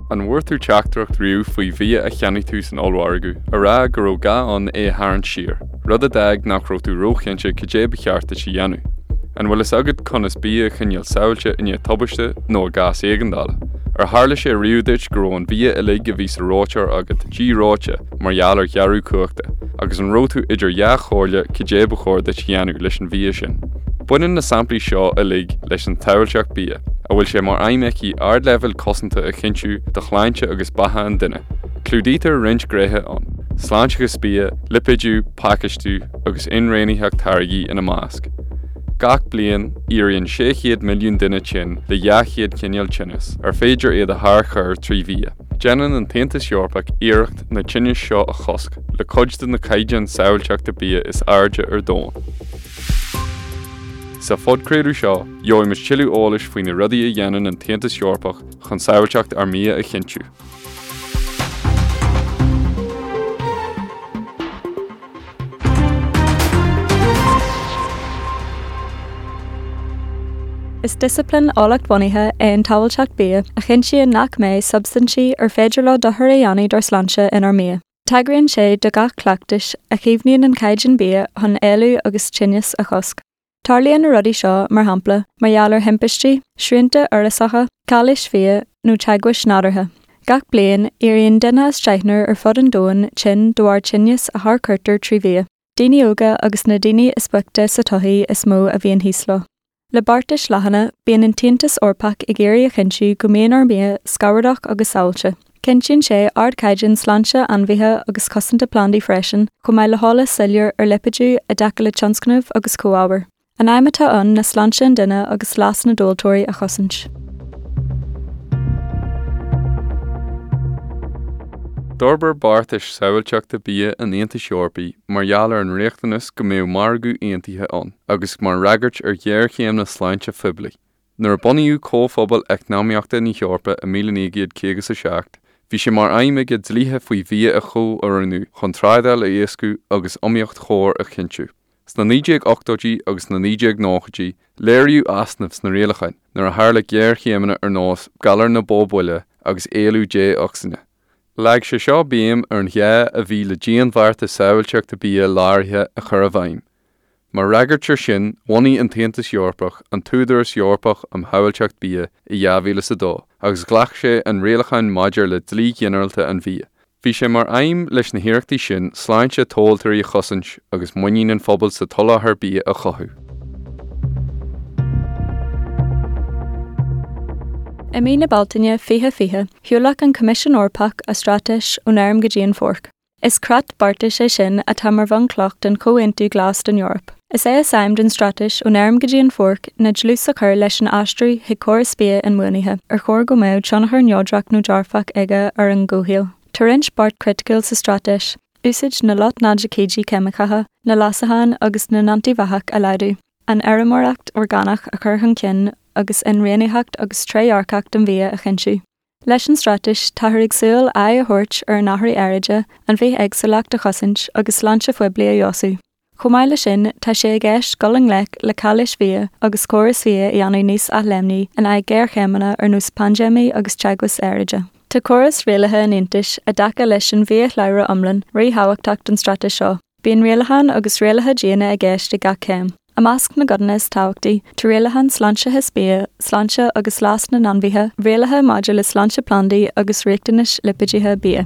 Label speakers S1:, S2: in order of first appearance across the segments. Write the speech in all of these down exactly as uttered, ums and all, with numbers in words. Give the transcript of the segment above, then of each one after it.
S1: An bhuirtú teachtracht riú faoi bhí a cheannaí tú san olmhargu, a rá go raibh gá-an é tharn siar. Rud a d'ag nach raibh tú róchhéinte cé ba chearta sí dhéanú. An bhfuil is agad conas bí a chuineal samhailte in tubaiste nó a gás éigeandála. Ar tharla sé riúdait go raibh an bhí a lig a bhí sa ráitear agad dí ráite mar gheallar gearú cuachta, agus an rótú idir dhá chóirle cé ba chóir de dhéanú leis an bhí sin. Buineann na samplaí seo a lig leis an thabhailteach bí, a bhfuil sé mar aimimeicí ard level cosanta a cinsiú de chláinte agus batha an duine. Clúdítar rint gréthe an, sláinte go spia, lipidú, pakistú agus inréanaítheach targaí ina másc. Gach blian, íonn séchéad milliún duine sin le dheachéad cineal tinnis, ar féidir iad a thar chur trí bhí. Jeannan an Taontas Eorpach iirecht na tinnis seo a chosc, le cuid na caighdean samhailteachta bí is airde ar dóin. Sa fodcréadú seo, joim is chiú ólais faoin na rudaí a dhéanann an Taontas Eorpach chun samhailteacht ar mia a chintiú.
S2: Is discipline álacht bunaithe é an tábhailteach bí a chinsiú nach mé substantií ar féidir le do thur a dhéanaí dar sláinte inar mia. Tagraíonn sé do gach cleachtais a chéimhníonn an caighdean bí chun éilú agus tinnis a chosc. Tarlaíonn na rudaí seo mar hampla, mar gheallar himpistí, srianta orasacha, cális fia nó teagmhais nádartha. Gach bliain, iríonn duine streithnear ar fud an dóin tin dóir tinnis a thar curtar trí bhí. Daoine óga agus na daoine is buachta sa tuí is mó a bhíon híosla. Le bartas lehanana, bíonn an Taontas Eorpach i ggéirí a chinsiú go mbíonn ar mia scabhardach agus sáilte. Cinntiúnn sé ard caighdean sláinte anmhaithe agus cosanta plandaí freisin, go mbeidh le hála silliúr ar lipidú a deacail le tionscnamh agus comhábhar. An aimimeta an na sláinte an duine agus las na dóiltóirí a chosint.
S1: Dorbar bartais samhailteachta bí an Aontas Eorpaí mar gheallar an riachtanas go mbeadh margadh aontaithe an, agus mar ragart ar ghearchéim na sláinte fibli. Nuair bunaíodh cóphobal eicnámaíochta ní Eorpa a mí níos céagus a seacht, bhí sé mar aimime dlíthe faoi bhí a cho ar anú chun trádáil a éascú agus omíocht chóir a chintiú. Sna nídéag ochtóidí agus na nídéag nóchaidí, léiríú asnamh sna réalachain, nuair a tharla ghearchéimena ar nós galar na bóbuile agus éalú dé ochsanna. Leag sé seo bíam ar an gheá a bhí le díonmharta samhailteachta bí láirthe a chur a bhaim. Mar ragartir sin, bhainaí an Taontas Eorpach an Túdaras Eorpach am samhailteacht bí i dheimhíle sa dó, agus ghlach sé an réalachain maidir le dlí ginearálta an bhí. Bhí sé mar aim leis na hiarachtaí sin sláinte tóiltarí a chosint agus muiníonn an phobal sa tolathair bí a chothú.
S2: I mí na Baltaine fiche fiche, thiúlach an Commission Eorpach a strátais ón airm go dtí an forc. Is crat bartais é sin a tá mar bhain clocht an comhaontú glas don Eorp. Is é a saim den strátais ón airm go dtí an forc na dlús a chur leis an astrú hi córas bí an munaithe, ar chóir go méid tionachar neodrach nó dearfach aige ar an ggóthail. Turinch bart critical sa strátais, úsid na lot náidicéidí cemicatha, na lasahan agus na nantíbhathach a leidú, an airmóracht orgánach a chur chun cin agus inréanaíocht agus tréarcacht an bhí a chinsiú. Leis an strátais táthar ag súil a a thuirt ar nathirí airide an bhí agsúlacht a chosint agus sláinte fuibli a dheosú. Chomh maith le sin tá sé ag gceist golang lech le cális bhí agus córas bhí i dhéanú níos athléimní in aghaidh géarchéimena ar nús pandémí agus teagmhas airide. Tá córas réalathe in Aontas a daca leis an bhí leire omlan rí hahachtach an strátais seo. Bíonn réalathan agus réalathe déana a gceist i gach céim. A másc na godna is táhachtaí, tá réalathan sláinte hispia, sláinte agus lás na nanmhaithe, réalathe maidir le sláinte plandaí agus riachtanis lipidíthe bí.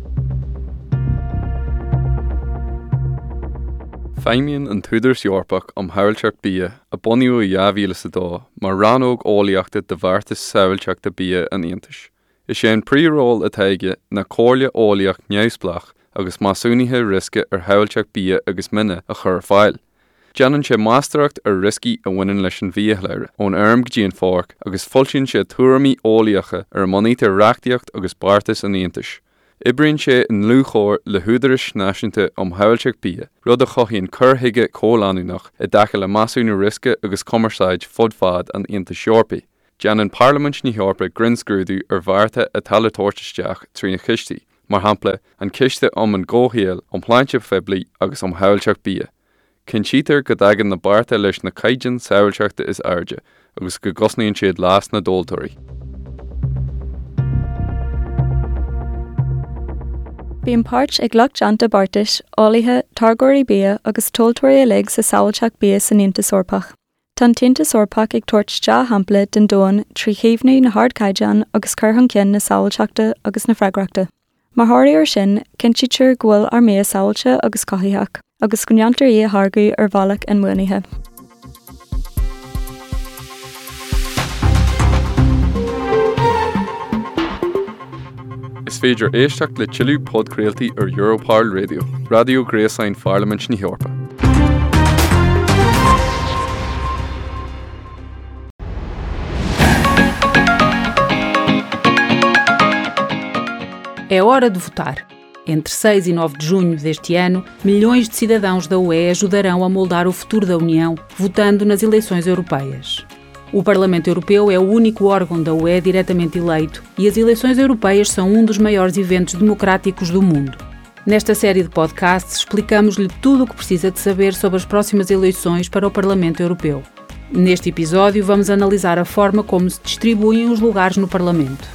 S1: Feimíonn an Túdaras Eorpach am samhailteacht bí a bunaíodh i dheimhíle sa dó mar ranóg ólaíochta de bhartas samhailteachta bí an Aontas. Is sé an príomhról a taige na cóirle ólaíocht neamhsplach agus masúnaithe risce ar samhailteacht bí agus mine a chur fáil. Jeanann sé mástaracht ar riscí a bhaineann leis an bhíochleire ón airm go dtí an forc agus foilsíonn sé tuairimí ólaíocha ar manaítar reachtaíocht agus bartas an Aontas. Ibrionn sé an lúchóir le húdaras náisiúnta am samhailteacht bí, rud a chothaíonn curthaige cólanúnach i dtaca le masúna risce agus cumarsáid fud fad an Aontas Eorpaí. Jeanann Parliament ní Eorpa grinscrúdú ar bharrta a talamh-tóirteisteach trí na chistí, mar hampla an ciste am an ggóthail am pláinte fibli agus am samhailteacht bí. Cinn sítar go dtagann na barta leis na caighdean samhailteachta is airde agus go gosnaíonn siad lás na dóiltóirí.
S2: Bíonn páirt ag lucht deanta Bartais, álaithe, targóirí bia agus toltóirí lig sa saoilteach bia san Iontas Eorpach. Tá Tiontas Eorpach ag tuairt de hampla den dóin trí chéimhnaí na hardcaideán agus curthan cinn na saoilteachta agus na freagrachta. Mar tháirí ar sin, cinntítear ghfuil ar mé saoilte agus cothaíach, agus gonneantar í a thargaí ar bhealach an muinaithe.
S1: Is féidir éisteach le tiilú podcréaltaí ar Europárl Radio, Radio Gréasáin Pharlamint na Heorpa.
S3: É hora de votar. Entre seis e nove de junho deste ano, milhões de cidadãos da U E ajudarão a moldar o futuro da União, votando nas eleições europeias. O Parlamento Europeu é o único órgão da U E diretamente eleito e as eleições europeias são um dos maiores eventos democráticos do mundo. Nesta série de podcasts explicamos-lhe tudo o que precisa de saber sobre as próximas eleições para o Parlamento Europeu. Neste episódio vamos analisar a forma como se distribuem os lugares no Parlamento.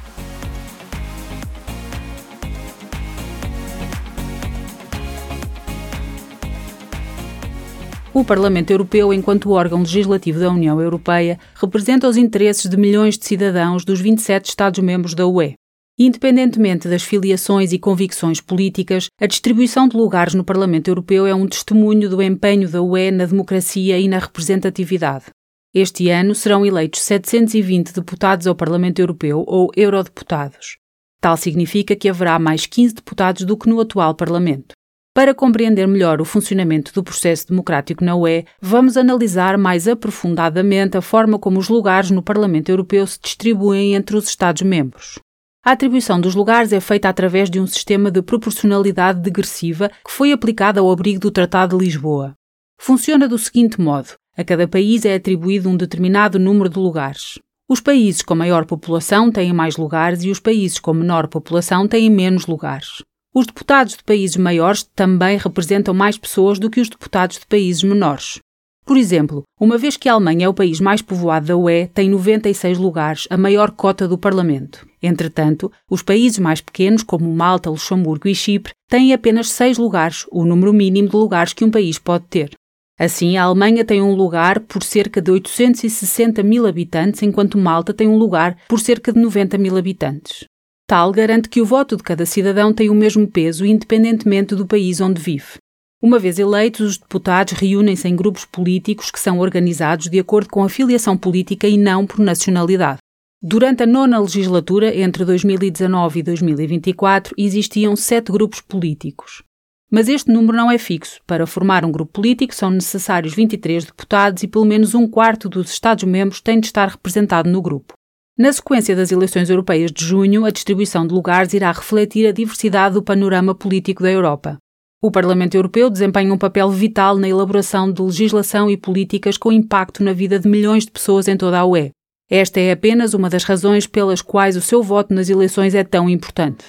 S3: O Parlamento Europeu, enquanto órgão legislativo da União Europeia, representa os interesses de milhões de cidadãos dos vinte e sete Estados-membros da U E. Independentemente das filiações e convicções políticas, a distribuição de lugares no Parlamento Europeu é um testemunho do empenho da U E na democracia e na representatividade. Este ano serão eleitos setecentos e vinte deputados ao Parlamento Europeu ou eurodeputados. Tal significa que haverá mais quinze deputados do que no atual Parlamento. Para compreender melhor o funcionamento do processo democrático na U E, vamos analisar mais aprofundadamente a forma como os lugares no Parlamento Europeu se distribuem entre os Estados-membros. A atribuição dos lugares é feita através de um sistema de proporcionalidade degressiva que foi aplicado ao abrigo do Tratado de Lisboa. Funciona do seguinte modo: a cada país é atribuído um determinado número de lugares. Os países com maior população têm mais lugares e os países com menor população têm menos lugares. Os deputados de países maiores também representam mais pessoas do que os deputados de países menores. Por exemplo, uma vez que a Alemanha é o país mais povoado da U E, tem noventa e seis lugares, a maior cota do Parlamento. Entretanto, os países mais pequenos, como Malta, Luxemburgo e Chipre, têm apenas seis lugares, o número mínimo de lugares que um país pode ter. Assim, a Alemanha tem um lugar por cerca de oitocentos e sessenta mil habitantes, enquanto Malta tem um lugar por cerca de noventa mil habitantes. Tal garante que o voto de cada cidadão tem o mesmo peso, independentemente do país onde vive. Uma vez eleitos, os deputados reúnem-se em grupos políticos que são organizados de acordo com a filiação política e não por nacionalidade. Durante a nona legislatura, entre dois mil e dezanove e dois mil e vinte e quatro, existiam sete grupos políticos. Mas este número não é fixo. Para formar um grupo político são necessários vinte e três deputados e pelo menos um quarto dos Estados-membros tem de estar representado no grupo. Na sequência das eleições europeias de junho, a distribuição de lugares irá refletir a diversidade do panorama político da Europa. O Parlamento Europeu desempenha um papel vital na elaboração de legislação e políticas com impacto na vida de milhões de pessoas em toda a U E. Esta é apenas uma das razões pelas quais o seu voto nas eleições é tão importante.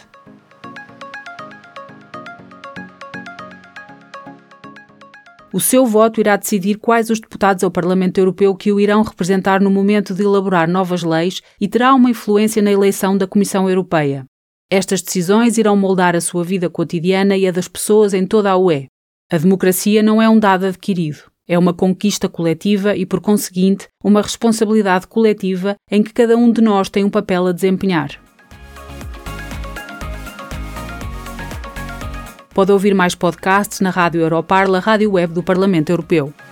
S3: O seu voto irá decidir quais os deputados ao Parlamento Europeu que o irão representar no momento de elaborar novas leis e terá uma influência na eleição da Comissão Europeia. Estas decisões irão moldar a sua vida cotidiana e a das pessoas em toda a U E. A democracia não é um dado adquirido. É uma conquista coletiva e, por conseguinte, uma responsabilidade coletiva em que cada um de nós tem um papel a desempenhar. Pode ouvir mais podcasts na Rádio Europárl, a rádio web do Parlamento Europeu.